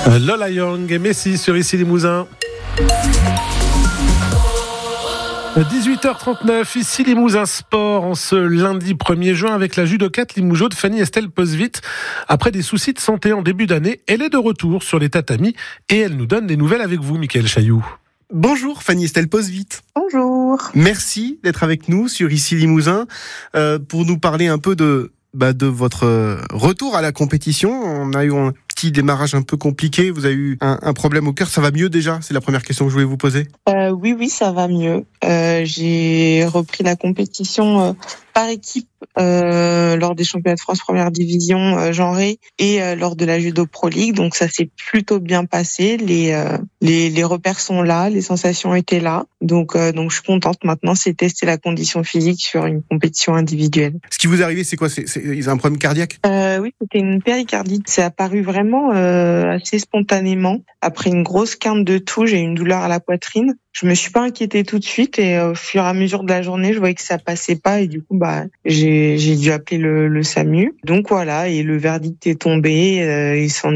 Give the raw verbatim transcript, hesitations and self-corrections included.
Lola Young et Messi sur Ici Limousin. dix-huit heures trente-neuf, ici Limousin Sport, en ce lundi premier juin, avec la judokate limougeaud de Fanny Estelle Posvit. Après des soucis de santé en début d'année, elle est de retour sur les tatamis et elle nous donne des nouvelles avec vous, Mickaël Chailloux. Bonjour Fanny Estelle Posvit. Bonjour. Merci d'être avec nous sur Ici Limousin euh, pour nous parler un peu de, bah, de votre retour à la compétition. On a eu un petit démarrage un peu compliqué, vous avez eu un, un problème au cœur, ça va mieux déjà? C'est la première question que je voulais vous poser. Euh, oui, oui, ça va mieux. Euh, j'ai repris la compétition euh, par équipe euh, lors des championnats de France première division euh, genrée et euh, lors de la Judo Pro League. Donc ça s'est plutôt bien passé. Les euh, les, les repères sont là, les sensations étaient là. Donc euh, donc je suis contente. Maintenant, c'est tester la condition physique sur une compétition individuelle. Ce qui vous est arrivé, c'est quoi? C'est, c'est, ils ont un problème cardiaque? Euh, oui, c'était une péricardite. C'est apparu vraiment euh, assez spontanément. Après une grosse quinte de toux, j'ai eu une douleur à la poitrine. Je me suis pas inquiétée tout de suite et au fur et à mesure de la journée, je voyais que ça passait pas et du coup, bah, j'ai, j'ai dû appeler le, le SAMU. Donc voilà, et le verdict est tombé. Euh, ils s'en